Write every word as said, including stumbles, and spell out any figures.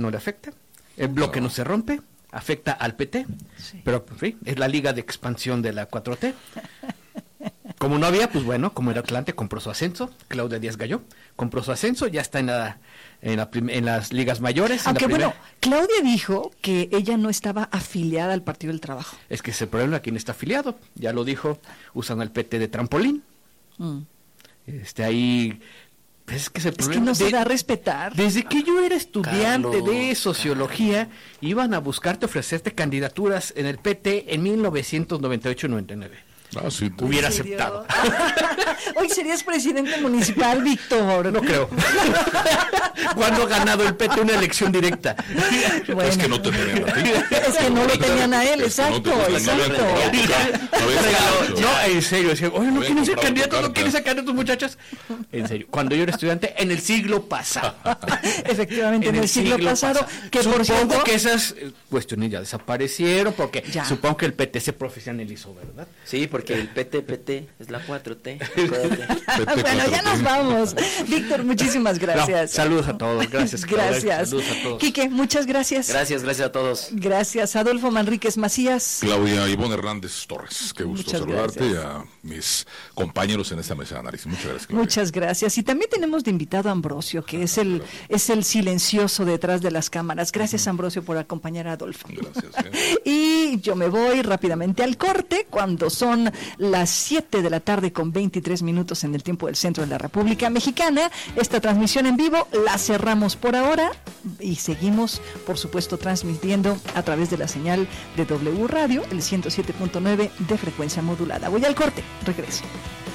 no le afecta, el bloque no se rompe, afecta al P T, sí. Pero en fin, es la liga de expansión de la cuatro T. Como no había, pues bueno, como era Atlante, compró su ascenso, Claudia Díaz Galló, compró su ascenso, ya está en la, en, la prim- en las ligas mayores. Aunque en la bueno, Claudia dijo que ella no estaba afiliada al Partido del Trabajo. Es que ese problema, ¿quién está afiliado? Ya lo dijo, usan al P T de trampolín. Mm. Este, ahí... Es que, ese es que no se de, da a respetar. Desde que yo era estudiante Carlos, de sociología, Carlos. Iban a buscarte, ofrecerte candidaturas en el P T en mil novecientos noventa y ocho noventa y nueve. Ah, sí, tú. Hubiera aceptado. Hoy serías presidente municipal, Víctor. No creo. ¿Cuándo ha ganado el P T una elección directa? Bueno. Es que no te tenían a ti. Es que no lo tenían a él, exacto, no exacto. No, en serio, decía, oye, ¿no quieren ser candidatos? ¿No quieren ser candidatos, muchachas? En serio, cuando yo era estudiante, en el siglo pasado. Efectivamente, en, en el, el siglo, siglo pasado. pasado que supongo por cierto, que esas cuestiones ya desaparecieron, porque ya. Supongo que el P T se profesionalizó, ¿verdad? Sí, porque el P T P T es la cuatro T. Bueno, ya nos vamos. Víctor, muchísimas gracias. No, saludos a todos, gracias. Gracias. Saludos a todos. Quique, muchas gracias. Gracias, gracias a todos. Gracias. Adolfo Manríquez Macías. Claudia Ivonne Hernández Torres, qué gusto muchas saludarte gracias. y a mis compañeros en esta mesa de análisis. Muchas gracias, Claudia. Muchas gracias. Y también tenemos de invitado a Ambrosio, que es el, es el silencioso detrás de las cámaras. Gracias, uh-huh. Ambrosio, por acompañar a Adolfo. Gracias. ¿eh? Y yo me voy rápidamente al corte cuando son las siete de la tarde con veintitrés minutos en el tiempo del centro de la República Mexicana. Esta transmisión en vivo la cerramos por ahora y seguimos, por supuesto, transmitiendo a través de la señal de W Radio, el ciento siete punto nueve de frecuencia modulada. Voy al corte, regreso.